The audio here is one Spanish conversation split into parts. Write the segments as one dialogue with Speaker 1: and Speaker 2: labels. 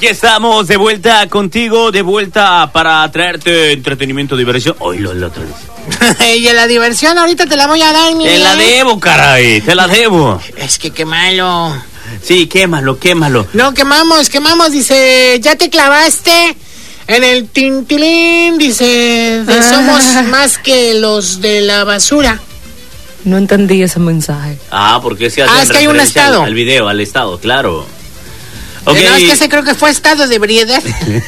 Speaker 1: Aquí estamos de vuelta contigo, de vuelta para traerte entretenimiento, diversión. Hoy lo otra vez.
Speaker 2: Y la diversión ahorita te la voy a dar, mi
Speaker 1: Te la debo, caray, te la debo.
Speaker 2: Es que qué malo.
Speaker 1: Sí, quémalo.
Speaker 2: No, quemamos, dice, ya te clavaste en el tintilín, dice, somos más que los de la basura.
Speaker 3: No entendí ese mensaje.
Speaker 1: Porque se
Speaker 2: es que hay un estado.
Speaker 1: Al video, al estado, claro. Okay.
Speaker 2: No, es que ese creo que fue estado de ebriedad.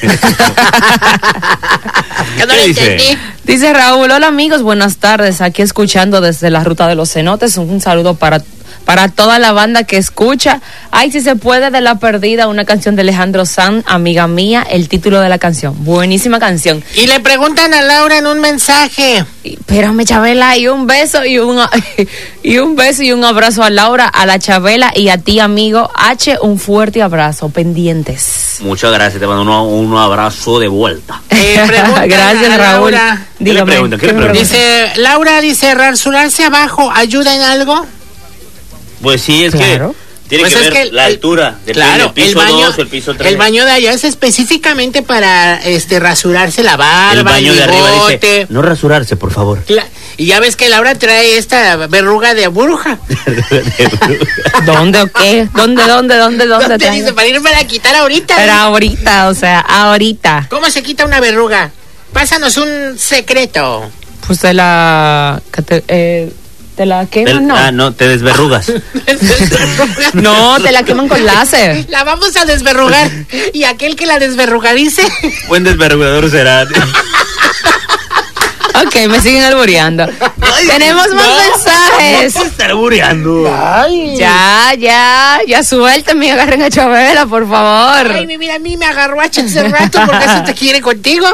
Speaker 2: Que no lo entendí.
Speaker 3: Dice Raúl, hola amigos, buenas tardes, aquí escuchando desde la Ruta de los Cenotes, un saludo para toda la banda que escucha. Ay, si se puede, de La Perdida, una canción de Alejandro Sanz, amiga mía, el título de la canción, buenísima canción.
Speaker 2: Y le preguntan a Laura en un mensaje.
Speaker 3: Espérame, Chabela, y un beso y un abrazo a Laura, a la Chabela y a ti, amigo H, un fuerte abrazo, pendientes.
Speaker 1: Muchas gracias, te mando un abrazo de vuelta.
Speaker 3: Gracias, Raúl.
Speaker 1: ¿Qué le preguntan?
Speaker 2: Dice, Laura, rasurarse abajo, ¿ayuda en algo?
Speaker 1: Pues sí, es claro. Que tiene pues que ver la altura del piso 2 o el piso 3.
Speaker 2: El baño de allá es específicamente para rasurarse la barba, el
Speaker 1: baño de arriba dice, no rasurarse, por favor.
Speaker 2: Y ya ves que Laura trae esta verruga de bruja.
Speaker 3: ¿Dónde o qué? ¿Dónde?
Speaker 2: Te dice, para irme a quitar ahorita.
Speaker 3: Pero ahorita, ahorita.
Speaker 2: ¿Cómo se quita una verruga? Pásanos un secreto.
Speaker 3: Pues ¿te la queman?
Speaker 1: No, te desverrugas.
Speaker 3: No, te la queman con láser.
Speaker 2: La vamos a desverrugar. Y aquel que la desverrugadice.
Speaker 1: Buen desverrugador será.
Speaker 3: Ok, me siguen albureando. Tenemos más mensajes.
Speaker 1: ¿Cómo estar albureando?
Speaker 3: Ya, suéltame y agarren a Chabela, por favor.
Speaker 2: Ay, mira, a mí me agarró hace rato porque eso te quiere contigo.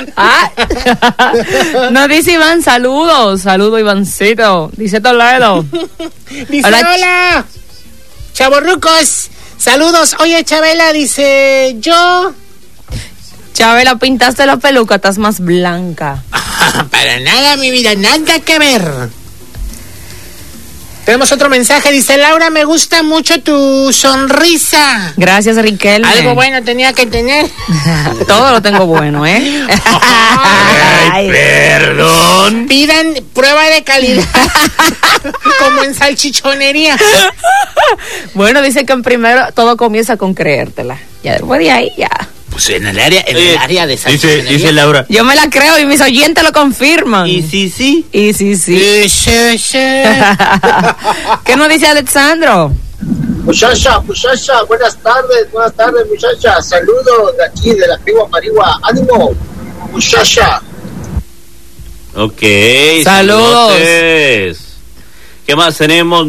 Speaker 3: No, dice Iván, saludos, Ivancito. Dice Toledo.
Speaker 2: Dice, hola, chavorrucos, saludos. Oye, Chabela, dice, yo...
Speaker 3: Chabela, pintaste la peluca, estás más blanca.
Speaker 2: Para nada, mi vida, nada que ver. Tenemos otro mensaje, dice Laura, me gusta mucho tu sonrisa.
Speaker 3: Gracias, Riquelme.
Speaker 2: Algo bueno tenía que tener.
Speaker 3: Todo lo tengo bueno, ¿eh?
Speaker 1: Ay, perdón.
Speaker 2: Pidan prueba de calidad. Como en salchichonería.
Speaker 3: Bueno, dice que en primero todo comienza con creértela. Ya después de ahí, ya.
Speaker 2: Pues en el área de salchichonería.
Speaker 1: Dice Laura.
Speaker 3: Yo me la creo y mis oyentes lo confirman.
Speaker 1: Y sí.
Speaker 3: ¿Qué nos dice Alexandro?
Speaker 4: Muchacha, buenas tardes, muchacha. Saludos de aquí, de la Pigua Marigua. ¡Ánimo, muchacha!
Speaker 1: Ok,
Speaker 3: saludos.
Speaker 1: ¿Qué más tenemos?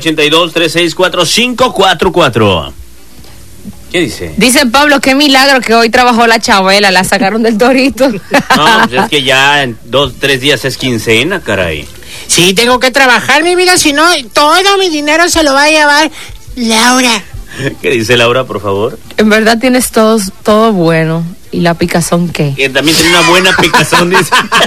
Speaker 1: 9982-364-544. ¿Qué dice?
Speaker 3: Dice Pablo, qué milagro que hoy trabajó la Chabela, la sacaron del Torito.
Speaker 1: No, pues es que ya en 2-3 días es quincena, caray.
Speaker 2: Sí, tengo que trabajar, mi vida, si no, todo mi dinero se lo va a llevar Laura.
Speaker 1: ¿Qué dice Laura, por favor?
Speaker 3: En verdad tienes todo bueno. ¿Y la picazón qué?
Speaker 1: Que también tiene una buena picazón, dice.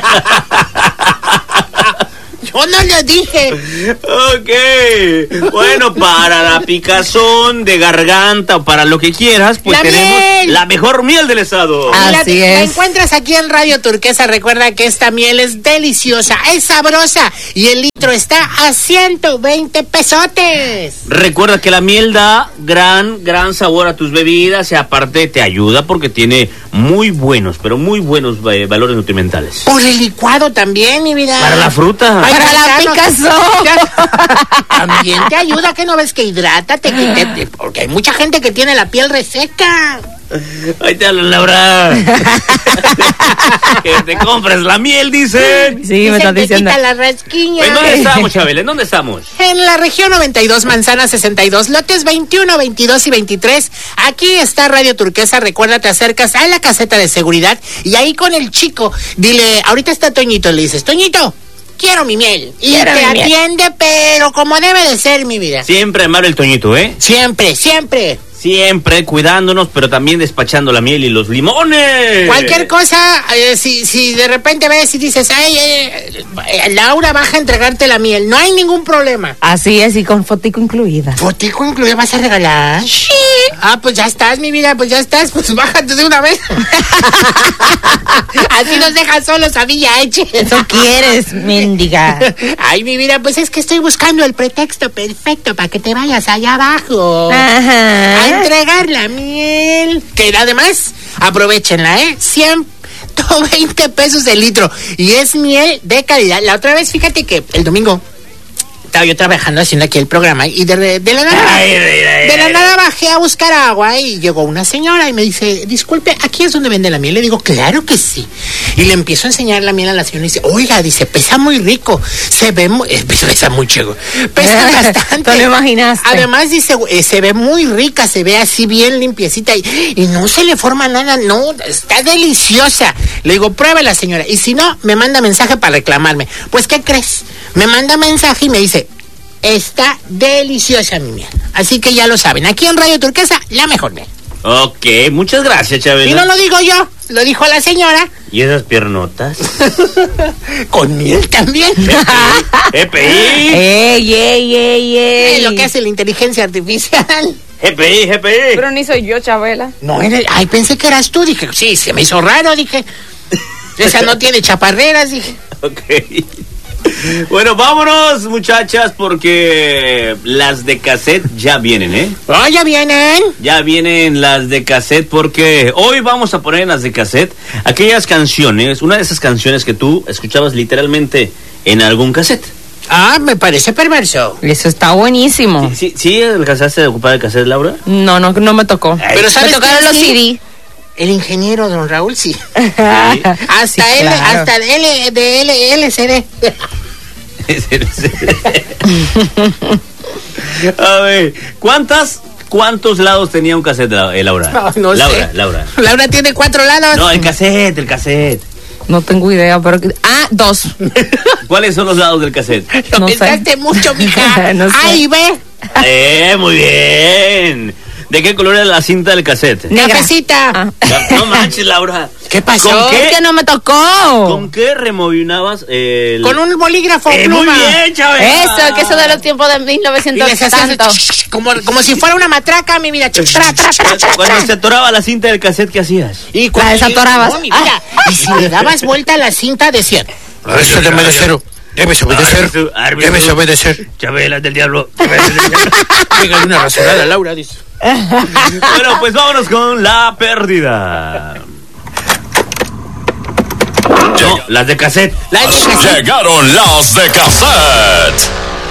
Speaker 2: Yo no lo dije.
Speaker 1: Ok. Bueno, para la picazón de garganta o para lo que quieras, pues tenemos la mejor miel del estado.
Speaker 3: Así es.
Speaker 2: La encuentras aquí en Radio Turquesa. Recuerda que esta miel es deliciosa, es sabrosa y el litro está a 120 pesotes.
Speaker 1: Recuerda que la miel da gran sabor a tus bebidas y aparte te ayuda porque tiene muy buenos valores nutrimentales.
Speaker 2: Por el licuado también, mi vida.
Speaker 1: Para la fruta.
Speaker 3: Para la picazón.
Speaker 2: También te ayuda, que no ves que hidrata, porque hay mucha gente que tiene la piel reseca.
Speaker 1: Ahí te hablan, Laura. Que te compres la miel, dicen.
Speaker 3: Sí, me estás diciendo.
Speaker 2: Quita la rasquiña.
Speaker 1: ¿En dónde estamos, Chabela? ¿En dónde estamos?
Speaker 2: En la región 92, manzana 62, lotes 21, 22 y 23. Aquí está Radio Turquesa. Recuerda, te acercas a la caseta de seguridad y ahí con el chico, dile, ahorita está Toñito, le dices, Toñito, quiero mi miel. Y te atiende, pero como debe de ser, mi vida.
Speaker 1: Siempre amable el Toñito, ¿eh?
Speaker 2: Siempre.
Speaker 1: Siempre cuidándonos, pero también despachando la miel y los limones.
Speaker 2: Cualquier cosa, si de repente ves y dices, Laura baja a entregarte la miel, no hay ningún problema.
Speaker 3: Así es, y con fotico incluida.
Speaker 2: ¿Fotico incluida vas a regalar?
Speaker 3: Sí.
Speaker 2: Ah, pues ya estás, mi vida, pues ya estás. Pues bájate de una vez. Así nos dejas solos a mí ya, Eche.
Speaker 3: Eso quieres, mendiga.
Speaker 2: Ay, mi vida, pues es que estoy buscando el pretexto perfecto para que te vayas allá abajo.
Speaker 3: Ajá.
Speaker 2: A entregar la miel. Que además, aprovechenla, 120 pesos el litro. Y es miel de calidad. La otra vez, fíjate que el domingo estaba yo trabajando haciendo aquí el programa y de la nada bajé a buscar agua y llegó una señora y me dice, disculpe, ¿aquí es donde vende la miel? Le digo, claro que sí. Y le empiezo a enseñar la miel a la señora y dice, oiga, dice, pesa muy rico, se ve muy, pesa mucho, pesa bastante.
Speaker 3: ¿Te lo imaginaste?
Speaker 2: Además dice, se ve muy rica, se ve así bien limpiecita y no se le forma nada, no, está deliciosa. Le digo, pruébela, señora, y si no, me manda mensaje para reclamarme. Pues, ¿qué crees? Me manda mensaje y me dice, está deliciosa mi miel. Así que ya lo saben, aquí en Radio Turquesa, la mejor miel.
Speaker 1: Ok, muchas gracias, Chabela.
Speaker 2: Y no lo digo yo, lo dijo la señora.
Speaker 1: ¿Y esas piernotas?
Speaker 2: Con miel también.
Speaker 1: GPI.
Speaker 3: ¡Ey!
Speaker 2: Lo que hace la inteligencia artificial.
Speaker 1: GPI.
Speaker 3: Pero ni soy yo, Chabela.
Speaker 2: No, ay, pensé que eras tú. Dije, sí, se me hizo raro, dije. Esa no tiene chaparreras, dije.
Speaker 1: Ok. Bueno, vámonos, muchachas, porque las de cassette ya vienen, ¿eh?
Speaker 2: Oh, ya vienen.
Speaker 1: Ya vienen las de cassette, porque hoy vamos a poner en las de cassette aquellas canciones, una de esas canciones que tú escuchabas literalmente en algún cassette.
Speaker 2: Ah, me parece perverso.
Speaker 3: Eso está buenísimo.
Speaker 1: ¿Sí alcanzaste a ocupar el cassette, Laura?
Speaker 3: No me tocó.
Speaker 2: Pero ¿sabes
Speaker 3: me tocaron
Speaker 2: quién
Speaker 3: los
Speaker 2: sí?
Speaker 3: CD.
Speaker 2: El ingeniero don Raúl, sí. Hasta
Speaker 3: Sí,
Speaker 2: él,
Speaker 3: claro.
Speaker 2: hasta de LCD.
Speaker 1: A ver, ¿cuántos lados tenía un cassette, Laura?
Speaker 2: No
Speaker 1: Laura,
Speaker 2: sé.
Speaker 1: Laura.
Speaker 2: Laura tiene 4 lados.
Speaker 1: No, el cassette.
Speaker 3: No tengo idea, pero... 2.
Speaker 1: ¿Cuáles son los lados del cassette?
Speaker 2: Lo
Speaker 3: no sé.
Speaker 2: pensaste mucho, mija.
Speaker 3: No sé.
Speaker 2: Ay, ve.
Speaker 1: Muy bien. ¿De qué color era la cinta del cassette?
Speaker 3: Negra.
Speaker 2: Cafecita.
Speaker 3: Ah.
Speaker 1: No manches, Laura.
Speaker 2: ¿Qué pasó?
Speaker 1: ¿Con qué?
Speaker 3: Es que no me tocó.
Speaker 1: ¿Con qué removinabas el...?
Speaker 2: Con un bolígrafo
Speaker 1: Muy
Speaker 2: pluma.
Speaker 1: bien, Chabela.
Speaker 3: Eso, que eso de los tiempos de
Speaker 2: Y les
Speaker 3: 1900
Speaker 2: hacías
Speaker 3: tanto.
Speaker 2: como si fuera una matraca, mi vida.
Speaker 1: Cuando se atoraba la cinta del cassette, ¿qué hacías?
Speaker 2: Y
Speaker 3: La desatorabas.
Speaker 2: No, mi vida. Y si le dabas vuelta a la cinta, decían,
Speaker 5: Eso de mesero. Debes obedecer. Debes obedecer.
Speaker 1: Chabela del diablo.
Speaker 2: pégale una rasurada a Laura, dice.
Speaker 1: Bueno, pues vámonos con la pérdida. No, las de cassette.
Speaker 5: Llegaron las de cassette.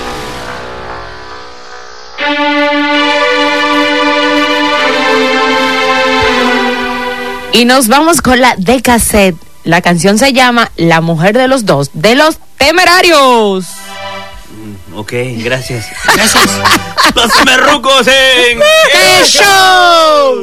Speaker 3: Y nos vamos con la de cassette. La canción se llama La mujer de los dos, de los Temerarios.
Speaker 1: Ok, gracias.
Speaker 2: Gracias.
Speaker 1: Los Temerrucos en...
Speaker 2: ¡Qué show!